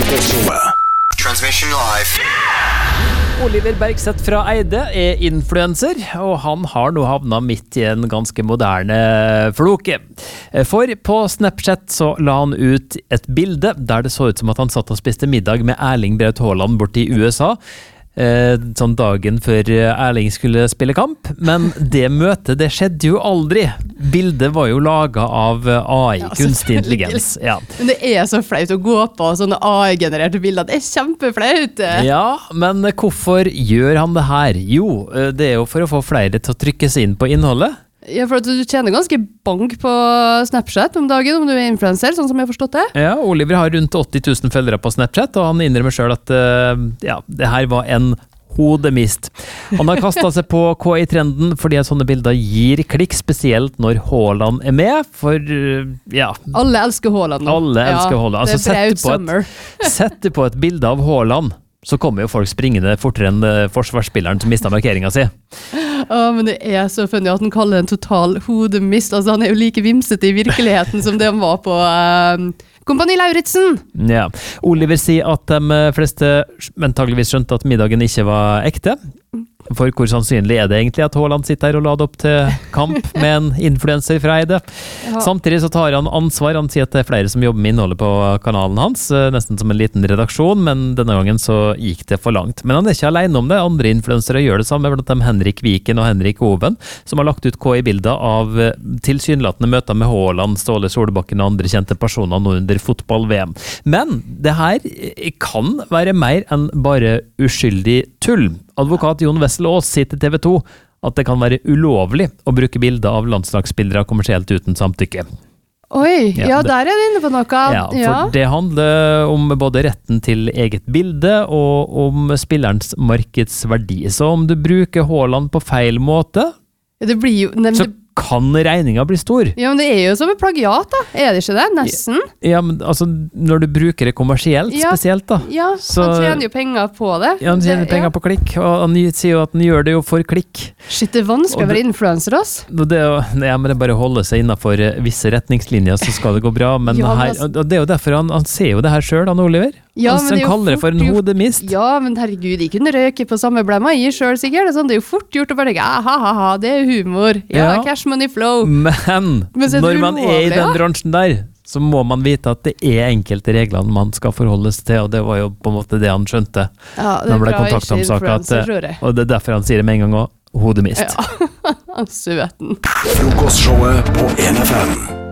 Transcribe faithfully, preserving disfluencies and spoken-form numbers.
Frokostshowet. Transmission live. Oliver Bergseth fra Eide er influencer, og han har nå havnet midt i en ganske moderne floke. For på Snapchat så la han ut et bilde der det så ut som at han satt og spiste middag med Erling Braut Haaland borte i U S A, sånn dagen før Erling skulle spille kamp, men det møtet, det skjedde jo aldri. Bildet var jo laget av A I, ja, kunstig intelligens. Ja. Men det er så flaut å gå på sånne A I-genererte bilder, det er kjempeflaut. Ja, men hvorfor gjør han det her? Jo, det er jo for å få flere til å trykke seg inn på innholdet. Ja, for at du tjener ganske bank på Snapchat om dagen, om du er influencer, sånn som jeg har forstått det. Ja, Oliver har rundt åtti tusen følgere på Snapchat, og han innrømmer selv at uh, ja, det her var en hodemist. Han har kastet seg på K I-trenden fordi at sånne bilder gir klikk, spesielt når Haaland er med, for uh, ja. Alle elsker Haaland nå. Alle elsker ja, Haaland. Altså, det er braut sommer. Sett på et bilde av Haaland, så kommer jo folk springende fortere enn forsvarsspilleren som mistet markeringen sin. Ja, men det er så funny at han kaller det en total hodemist. Altså, han er jo like vimsete i virkeligheten som det han var på uh, Kompani Lauritzen. Ja. Oliver sier at de fleste antageligvis skjønte at middagen ikke var ekte. For hvor sannsynlig er det egentlig at Haaland sitter her og lader opp til kamp med en influencer fra Eide? Ja. Samtidig så tar han ansvar. Han sier at det er flere som jobber med innholdet på kanalen hans, nesten som en liten redaksjon, men denne gangen så gikk det for langt. Men han er ikke alene om det. Andre influensere gjør det samme, blant dem Henrik Viken og Henrik Oven, som har lagt ut K I-bilder av tilsynelatende møter med Haaland, Ståle Solbakken og andre kjente personer nå under fotball-V M. Men det her kan være mer enn bare uskyldig tull. Advokat Jon Wessel Aas sier til T V to at det kan være ulovlig å bruke bilder av landslagsspillere kommersielt uten samtykke. Oi, ja, ja det, der er du inne på noe. Ja, for ja. Det handler om både retten til eget bilde og om spillerens markedsverdi. Så om du bruker Haaland på feil måte, ja, det blir jo... Nei, så kan regninga bli stor. Ja, men det er jo som en plagiat da. Er det ikke det? Nesten. Ja, men altså, når du bruker det kommersielt, ja. spesielt da. Ja, så han tjener jo penger på det. Ja, han tjener det, penger ja. på klikk, og han sier jo at han gjør det jo for klikk. Shit, det er vanskelig å være influencer, ass. Det er, ja, men det er bare å holde seg innenfor visse retningslinjer, så skal det gå bra. Men, ja, men her, og det er jo derfor han, han ser jo det her selv, han Oliver. Ja, han, han kaller det for en hodemist. Ja, men herregud, de kunne røke på samme blemma i selv sikkert. Det er, sånn, det er jo fort gjort å bare tenke, ha, ha, ha, det er humor. Ja, ja. Cash money flow. Men, men når man er i den bransjen der, så må man vite at det er enkelte reglene man skal forholdes til, og det var jo på en måte det han skjønte. Ja, det er bra ikke influencer, tror jeg. Og det er derfor han sier det med en gang også, hodemist. Ja, søten. Frokostshowet på en F M.